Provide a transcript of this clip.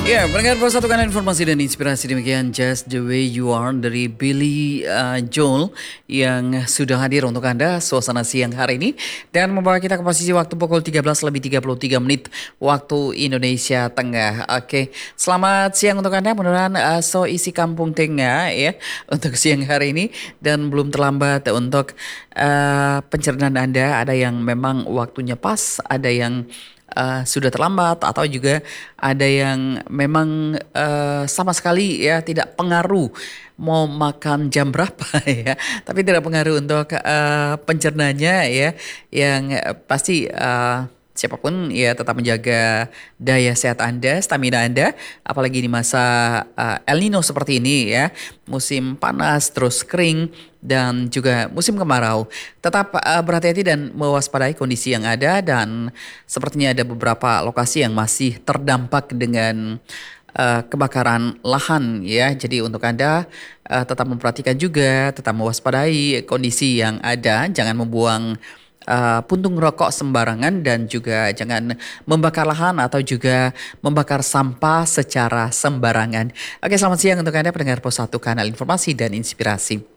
Ya, pendengar persatukan informasi dan inspirasi demikian Just the Way You Are dari Billy Joel yang sudah hadir untuk Anda suasana siang hari ini dan membawa kita ke posisi waktu pukul 13:33 waktu Indonesia Tengah. Oke, selamat siang untuk Anda, mudah-mudahan so isi kampung tengah ya untuk siang hari ini dan belum terlambat untuk pencernaan Anda. Ada yang memang waktunya pas, ada yang sudah terlambat atau juga ada yang memang sama sekali ya tidak pengaruh mau makan jam berapa ya, tapi tidak pengaruh untuk pencernanya ya yang pasti siapapun ya tetap menjaga daya sehat Anda, stamina Anda, apalagi di masa El Nino seperti ini ya, musim panas terus kering dan juga musim kemarau. Tetap berhati-hati dan mewaspadai kondisi yang ada dan sepertinya ada beberapa lokasi yang masih terdampak dengan kebakaran lahan ya. Jadi untuk Anda tetap memperhatikan juga, tetap mewaspadai kondisi yang ada, jangan membuang puntung rokok sembarangan dan juga jangan membakar lahan atau juga membakar sampah secara sembarangan. Oke, selamat siang untuk Anda pendengar Pos 1 Kanal Informasi dan Inspirasi.